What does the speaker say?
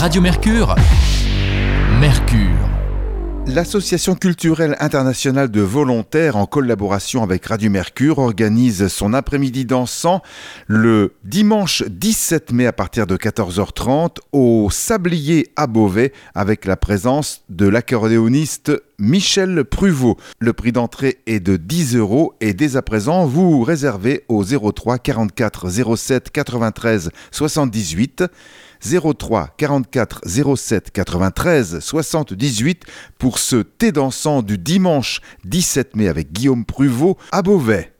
Radio Mercure. Mercure. L'Association culturelle internationale de volontaires, en collaboration avec Radio Mercure, organise son après-midi dansant le dimanche 17 mai à partir de 14h30 au Sablier à Beauvais avec la présence de l'accordéoniste Michel Pruvot. Le prix d'entrée est de 10 € et dès à présent, vous réservez au 03 44 07 93 78 03 44 07 93 78 pour ce thé dansant du dimanche 17 mai avec Guillaume Pruvot à Beauvais.